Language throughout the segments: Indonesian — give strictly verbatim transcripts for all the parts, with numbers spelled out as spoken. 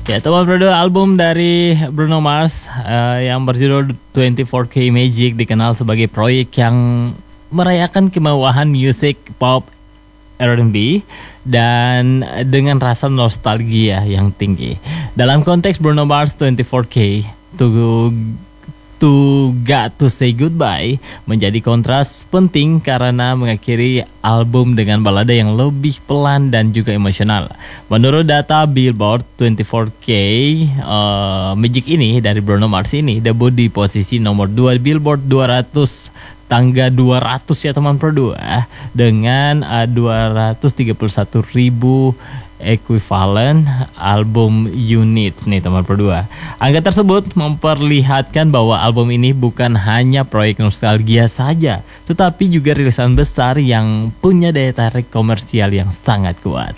Ya teman berdua, album dari Bruno Mars uh, yang berjudul dua puluh empat K Magic dikenal sebagai proyek yang merayakan kemewahan musik pop R and B dan dengan rasa nostalgia yang tinggi. Dalam konteks Bruno Mars dua puluh empat K, to To Got To Say Goodbye menjadi kontras penting karena mengakhiri album dengan balada yang lebih pelan dan juga emosional. Menurut data Billboard dua puluh empat K, uh, Magic ini dari Bruno Mars ini debut di posisi nomor dua Billboard dua ratus tangga dua ratus ya teman berdua, dengan uh, dua ratus tiga puluh satu ribu equivalent album unit nih teman berdua. Angka tersebut memperlihatkan bahwa album ini bukan hanya proyek nostalgia saja, tetapi juga rilisan besar yang punya daya tarik komersial yang sangat kuat.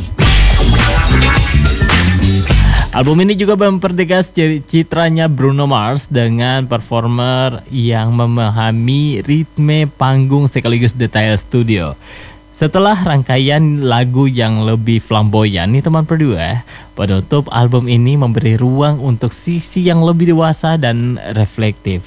Album ini juga mempertegas citranya Bruno Mars dengan performer yang memahami ritme panggung sekaligus detail studio. Setelah rangkaian lagu yang lebih flamboyan nih teman berdua, penutup album ini memberi ruang untuk sisi yang lebih dewasa dan reflektif.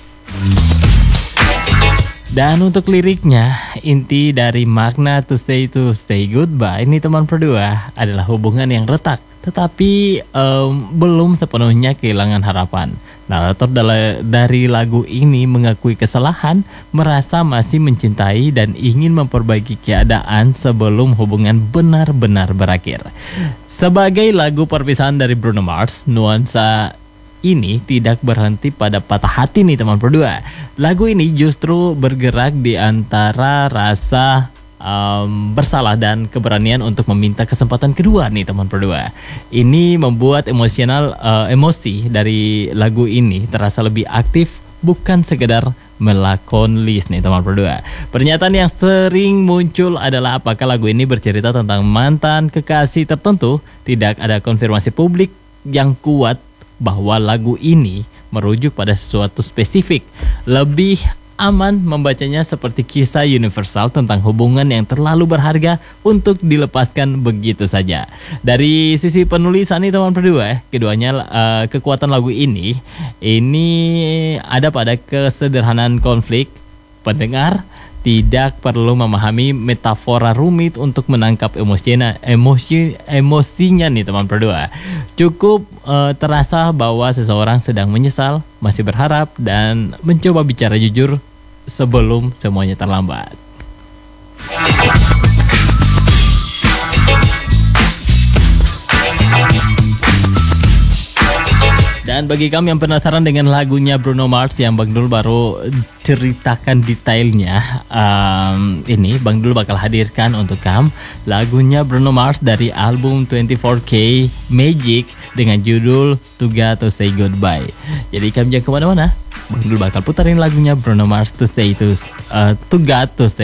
Dan untuk liriknya, inti dari makna To Say To Say Goodbye ini teman berdua adalah hubungan yang retak, tetapi um, belum sepenuhnya kehilangan harapan. Narator dari lagu ini mengakui kesalahan, merasa masih mencintai dan ingin memperbaiki keadaan sebelum hubungan benar-benar berakhir. Sebagai lagu perpisahan dari Bruno Mars, nuansa ini tidak berhenti pada patah hati nih teman berdua. Lagu ini justru bergerak di antara rasa Um, bersalah dan keberanian untuk meminta kesempatan kedua nih teman berdua. Ini membuat emosional uh, emosi dari lagu ini terasa lebih aktif, bukan sekedar melankolis nih teman berdua. Pernyataan yang sering muncul adalah apakah lagu ini bercerita tentang mantan kekasih tertentu. Tidak ada konfirmasi publik yang kuat bahwa lagu ini merujuk pada sesuatu spesifik. Lebih aman membacanya seperti kisah universal tentang hubungan yang terlalu berharga untuk dilepaskan begitu saja. Dari sisi penulisan nih teman berdua, keduanya uh, kekuatan lagu ini ini ada pada kesederhanaan konflik. Pendengar tidak perlu memahami metafora rumit untuk menangkap emosinya, emosi emosinya nih teman berdua. Cukup uh, terasa bahwa seseorang sedang menyesal, masih berharap, dan mencoba bicara jujur sebelum semuanya terlambat. Dan bagi kamu yang penasaran dengan lagunya Bruno Mars yang Bang Dul baru ceritakan detailnya, um, ini Bang Dul bakal hadirkan untuk kamu lagunya Bruno Mars dari album dua puluh empat K Magic dengan judul To Got To Say Goodbye. Jadi kamu jangan kemana-mana, Bang Dul bakal putarin lagunya Bruno Mars To Say To, uh, to Got To Say